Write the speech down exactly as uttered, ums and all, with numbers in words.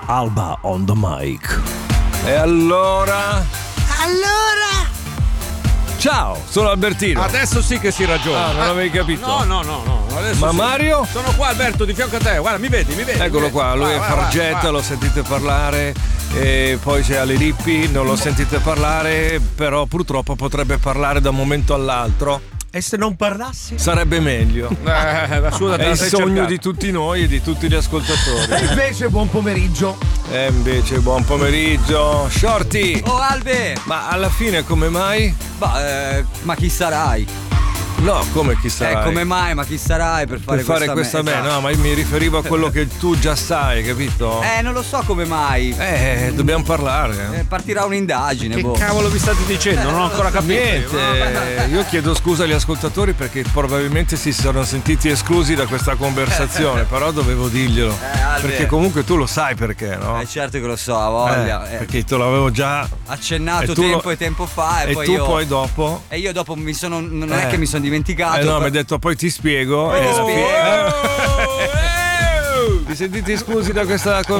Alba on the mic. E allora? Allora? Ciao, sono Albertino. Adesso sì che si ragiona. Ah, non avevi capito? No, no, no, no. Adesso Ma sì. Mario? Sono qua, Alberto, di fianco a te. Guarda, mi vedi, mi vedi. Eccolo mi vedi. qua, lui Vai, è vai, Fargetta, vai, vai. lo sentite parlare. E poi c'è Ale Lippi, non lo sentite parlare, però purtroppo potrebbe parlare da un momento all'altro. E se non parlassi? Sarebbe meglio. Eh, la sua È il sogno di tutti noi e di tutti gli ascoltatori. E invece buon pomeriggio. E invece buon pomeriggio, Shorty. Oh Albe! Ma alla fine come mai? Ma, eh, ma chi sarai? No, come chi sarai? Eh, come mai? Ma chi sarai per fare per fare questa, questa me- me? esatto. No, ma io mi riferivo a quello che tu già sai, capito? Eh, non lo so come mai. Eh, dobbiamo parlare. Eh, partirà un'indagine, Che boh. cavolo vi state dicendo? Non ho ancora capito. Niente, io chiedo scusa agli ascoltatori perché probabilmente si sono sentiti esclusi da questa conversazione, però dovevo dirglielo. Eh, Albe. Perché comunque tu lo sai perché, no? Eh, certo che lo so, ha voglia. Eh, Eh, perché te l'avevo già accennato e tu tempo lo- e tempo fa e, e poi tu io poi dopo e io dopo mi sono non Eh. è che mi sono dimenticato. eh no, mi poi- hai detto poi ti spiego e alla spiego. fine- Vi sentite esclusi da questa conversazione?